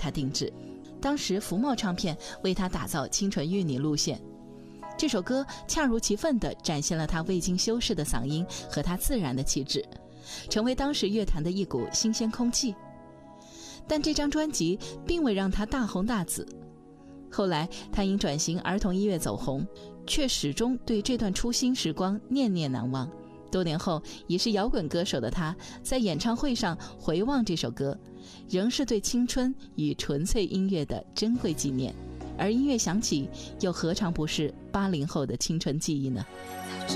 他定制。当时福茂唱片为他打造清纯玉女路线，这首歌恰如其分地展现了他未经修饰的嗓音和他自然的气质，成为当时乐坛的一股新鲜空气。但这张专辑并未让他大红大紫，后来他因转型儿童音乐走红，却始终对这段初心时光念念难忘。多年后，已是摇滚歌手的他，在演唱会上回望这首歌，仍是对青春与纯粹音乐的珍贵纪念。而音乐响起，又何尝不是80后的青春记忆呢？